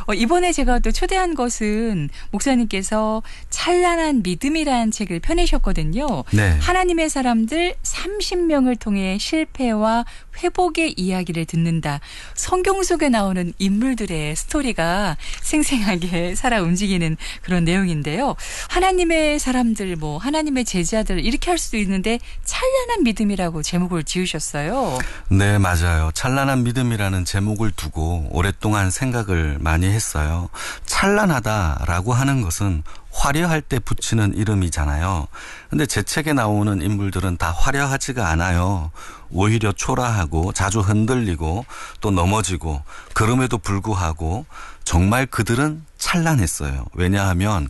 이번에 제가 또 초대한 것은 목사님께서 찬란한 믿음이라는 책을 펴내셨거든요. 네. 하나님의 사람들 30명을 통해 실패와 회복의 이야기를 듣는다. 성경 속에 나오는 인물들의 스토리가 생생하게 살아 움직이는 그런 내용인데요. 하나님의 사람들, 하나님의 제자들 이렇게 할 수도 있는데 찬란한 믿음이라고 제목을 지으셨어요. 네, 맞아요. 찬란한 믿음이라는 제목을 두고 오랫동안 생각을 많이 했어요. 찬란하다라고 하는 것은 화려할 때 붙이는 이름이잖아요. 근데 제 책에 나오는 인물들은 다 화려하지가 않아요. 오히려 초라하고 자주 흔들리고 또 넘어지고 그럼에도 불구하고 정말 그들은 찬란했어요. 왜냐하면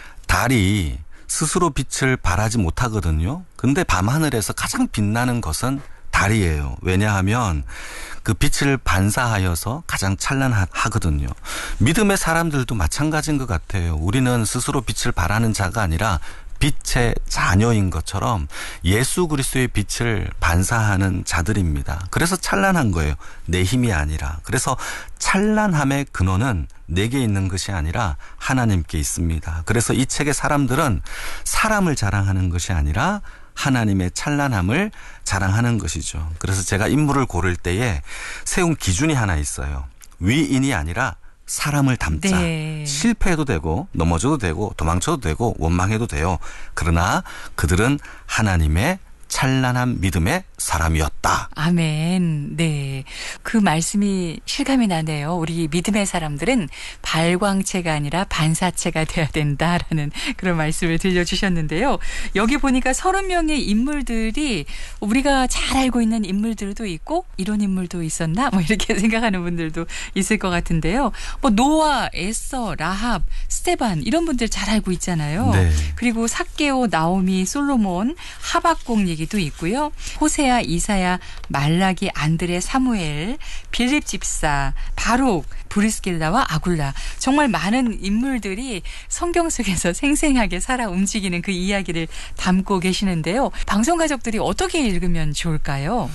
달이 스스로 빛을 발하지 못하거든요. 근데 밤하늘에서 가장 빛나는 것은 달이에요. 왜냐하면 그 빛을 반사하여서 가장 찬란하거든요. 믿음의 사람들도 마찬가지인 것 같아요. 우리는 스스로 빛을 발하는 자가 아니라 빛의 자녀인 것처럼 예수 그리스도의 빛을 반사하는 자들입니다. 그래서 찬란한 거예요. 내 힘이 아니라. 그래서 찬란함의 근원은 내게 있는 것이 아니라 하나님께 있습니다. 그래서 이 책의 사람들은 사람을 자랑하는 것이 아니라 하나님의 찬란함을 자랑하는 것이죠. 그래서 제가 인물을 고를 때에 세운 기준이 하나 있어요. 위인이 아니라 사람을 닮자. 네. 실패해도 되고 넘어져도 되고 도망쳐도 되고 원망해도 돼요. 그러나 그들은 하나님의 찬란한 믿음의 사람이었다. 아멘. 네. 그 말씀이 실감이 나네요. 우리 믿음의 사람들은 발광체가 아니라 반사체가 돼야 된다라는 그런 말씀을 들려주셨는데요. 여기 보니까 30명의 인물들이 우리가 잘 알고 있는 인물들도 있고 이런 인물도 있었나? 이렇게 생각하는 분들도 있을 것 같은데요. 노아, 에서, 라합, 스데반 이런 분들 잘 알고 있잖아요. 네. 그리고 삭개오, 나오미, 솔로몬, 하박국 얘기도 있고요. 호세아, 이사야, 말라기, 안드레, 사무엘, 빌립 집사, 바룩, 브리스길라와 아굴라 정말 많은 인물들이 성경 속에서 생생하게 살아 움직이는 그 이야기를 담고 계시는데요. 방송 가족들이 어떻게 읽으면 좋을까요?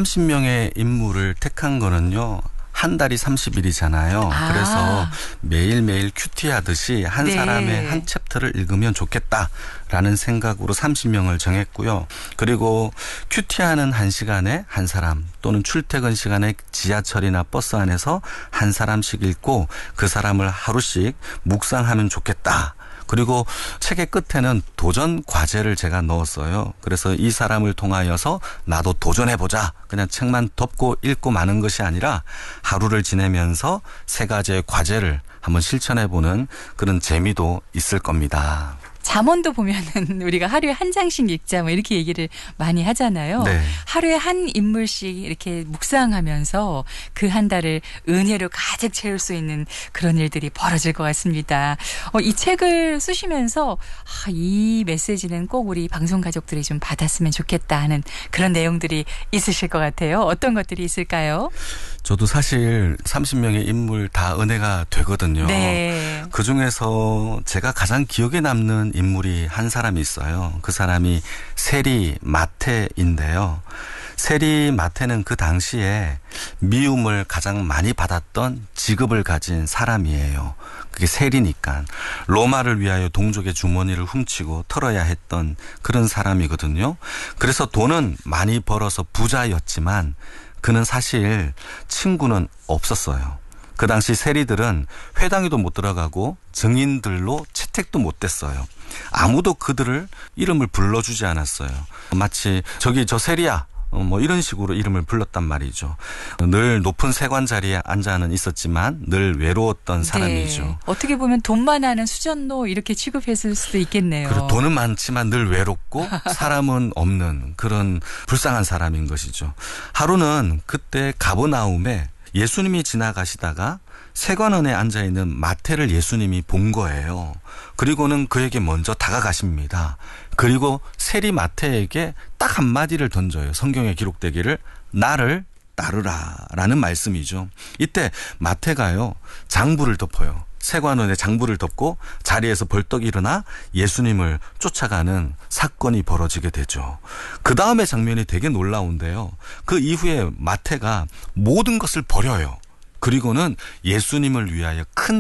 30명의 인물을 택한 거는요. 한 달이 30일이잖아요. 그래서 매일매일 큐티하듯이 한 네. 사람의 한 챕터를 읽으면 좋겠다라는 생각으로 30명을 정했고요. 그리고 큐티하는 한 시간에 한 사람 또는 출퇴근 시간에 지하철이나 버스 안에서 한 사람씩 읽고 그 사람을 하루씩 묵상하면 좋겠다. 그리고 책의 끝에는 도전 과제를 제가 넣었어요. 그래서 이 사람을 통하여서 나도 도전해보자. 그냥 책만 덮고 읽고 마는 것이 아니라 하루를 지내면서 3가지의 과제를 한번 실천해보는 그런 재미도 있을 겁니다. 잠언도 보면은 우리가 하루에 한 장씩 읽자 이렇게 얘기를 많이 하잖아요. 네. 하루에 한 인물씩 이렇게 묵상하면서 그 한 달을 은혜로 가득 채울 수 있는 그런 일들이 벌어질 것 같습니다. 이 책을 쓰시면서 이 메시지는 꼭 우리 방송 가족들이 좀 받았으면 좋겠다 하는 그런 내용들이 있으실 것 같아요. 어떤 것들이 있을까요? 저도 사실 30명의 인물 다 은혜가 되거든요. 네. 그중에서 제가 가장 기억에 남는 인물이 한 사람이 있어요. 그 사람이 세리 마태인데요. 세리 마태는 그 당시에 미움을 가장 많이 받았던 직업을 가진 사람이에요. 그게 세리니까 로마를 위하여 동족의 주머니를 훔치고 털어야 했던 그런 사람이거든요. 그래서 돈은 많이 벌어서 부자였지만 그는 사실 친구는 없었어요. 그 당시 세리들은 회당에도 못 들어가고 증인들로 채택도 못 됐어요. 아무도 그들을 이름을 불러주지 않았어요. 마치 저기 저 세리야 이런 식으로 이름을 불렀단 말이죠. 늘 높은 세관 자리에 앉아는 있었지만 늘 외로웠던 사람이죠. 네. 어떻게 보면 돈만 하는 수전노 이렇게 취급했을 수도 있겠네요. 그리고 돈은 많지만 늘 외롭고 사람은 없는 그런 불쌍한 사람인 것이죠. 하루는 그때 가버나움에 예수님이 지나가시다가 세관원에 앉아있는 마태를 예수님이 본 거예요. 그리고는 그에게 먼저 다가가십니다. 그리고 세리 마태에게 딱 한마디를 던져요. 성경에 기록되기를 나를 따르라 라는 말씀이죠. 이때 마태가요 장부를 덮어요. 세관원의 장부를 덮고 자리에서 벌떡 일어나 예수님을 쫓아가는 사건이 벌어지게 되죠. 그 다음의 장면이 되게 놀라운데요. 그 이후에 마태가 모든 것을 버려요. 그리고는 예수님을 위하여 큰